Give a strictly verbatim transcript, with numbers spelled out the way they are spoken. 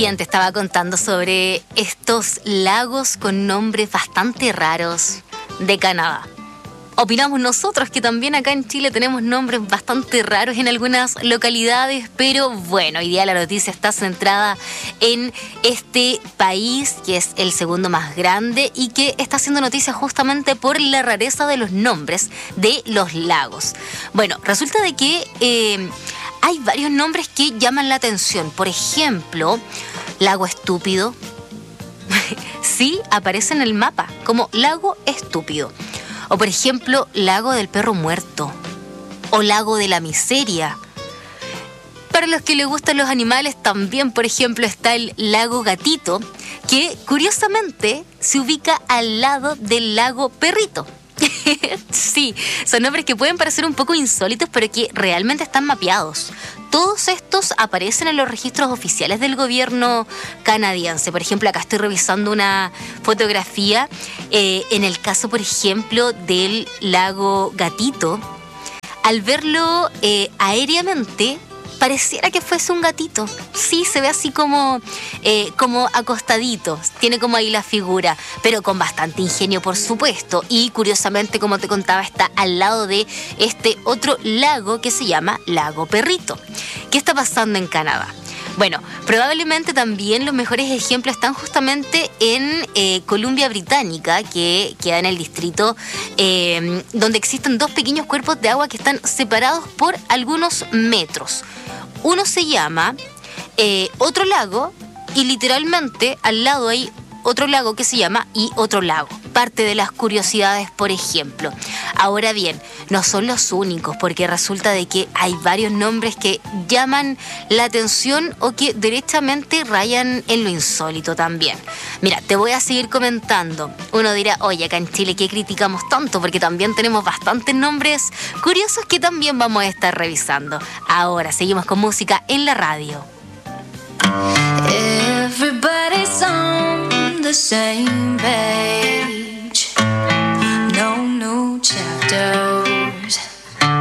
Bien, te estaba contando sobre estos lagos con nombres bastante raros de Canadá. Opinamos nosotros que también acá en Chile tenemos nombres bastante raros en algunas localidades, pero bueno, hoy día la noticia está centrada en este país que es el segundo más grande y que está haciendo noticia justamente por la rareza de los nombres de los lagos. Bueno, resulta de que eh, hay varios nombres que llaman la atención. Por ejemplo, Lago Estúpido. Sí, aparece en el mapa como Lago Estúpido. O por ejemplo, Lago del Perro Muerto. O Lago de la Miseria. Para los que les gustan los animales, también, por ejemplo, está el Lago Gatito, que curiosamente se ubica al lado del Lago Perrito. Sí, son nombres que pueden parecer un poco insólitos, pero que realmente están mapeados. Todos estos aparecen en los registros oficiales del gobierno canadiense. Por ejemplo, acá estoy revisando una fotografía. Eh, en el caso, por ejemplo, del Lago Gatito, al verlo eh, aéreamente, pareciera que fuese un gatito. Sí, se ve así como, eh, como acostadito. Tiene como ahí la figura, pero con bastante ingenio, por supuesto. Y curiosamente, como te contaba, está al lado de este otro lago que se llama Lago Perrito. ¿Qué está pasando en Canadá? Bueno, probablemente también los mejores ejemplos están justamente en eh, Columbia Británica, que queda en el distrito eh, donde existen dos pequeños cuerpos de agua que están separados por algunos metros. Uno se llama eh, Otro Lago y literalmente al lado hay otro lago que se llama Y Otro Lago. Parte de las curiosidades, por ejemplo. Ahora bien, no son los únicos, porque resulta de que hay varios nombres que llaman la atención o que derechamente rayan en lo insólito también. Mira, te voy a seguir comentando. Uno dirá, oye, acá en Chile, ¿qué criticamos tanto? Porque también tenemos bastantes nombres curiosos que también vamos a estar revisando. Ahora, seguimos con música en la radio. Everybody's on the same page. No new chapter.